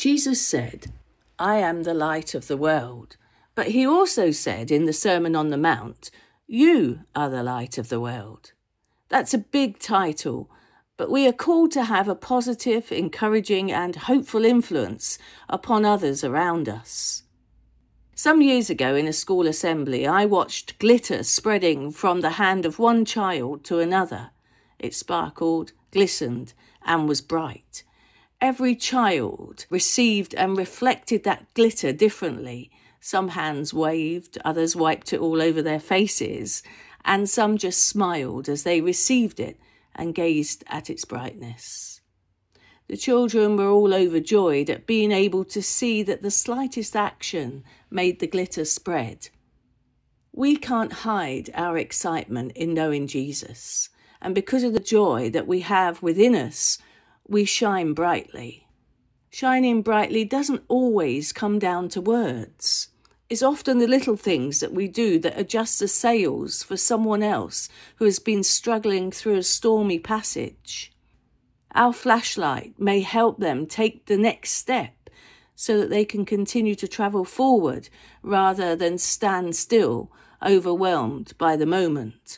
Jesus said, "I am the light of the world." But he also said in the Sermon on the Mount, "You are the light of the world." That's a big title, but we are called to have a positive, encouraging and hopeful influence upon others around us. Some years ago in a school assembly, I watched glitter spreading from the hand of one child to another. It sparkled, glistened, and was bright. Every child received and reflected that glitter differently. Some hands waved, others wiped it all over their faces, and some just smiled as they received it and gazed at its brightness. The children were all overjoyed at being able to see that the slightest action made the glitter spread. We can't hide our excitement in knowing Jesus, and because of the joy that we have within us, we shine brightly. Shining brightly doesn't always come down to words. It's often the little things that we do that adjust the sails for someone else who has been struggling through a stormy passage. Our flashlight may help them take the next step so that they can continue to travel forward rather than stand still, overwhelmed by the moment.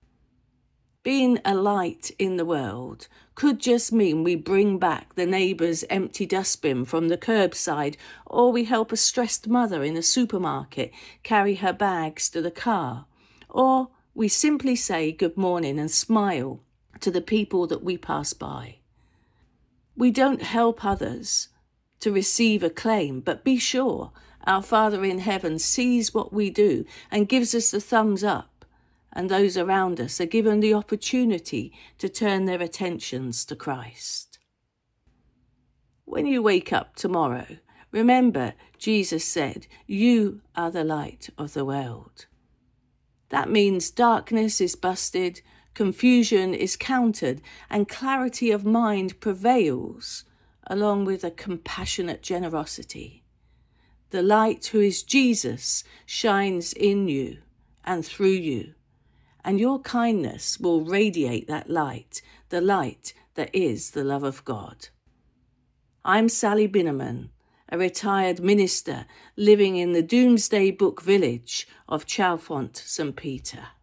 Being a light in the world could just mean we bring back the neighbour's empty dustbin from the curbside, or we help a stressed mother in a supermarket carry her bags to the car, or we simply say good morning and smile to the people that we pass by. We don't help others to receive acclaim, but be sure our Father in heaven sees what we do and gives us the thumbs up. And those around us are given the opportunity to turn their attentions to Christ. When you wake up tomorrow, remember Jesus said, "You are the light of the world." That means darkness is busted, confusion is countered, and clarity of mind prevails, along with a compassionate generosity. The light, who is Jesus, shines in you and through you. And your kindness will radiate that light, the light that is the love of God. I'm Sally Binneman, a retired minister living in the Domesday Book village of Chalfont, St. Peter.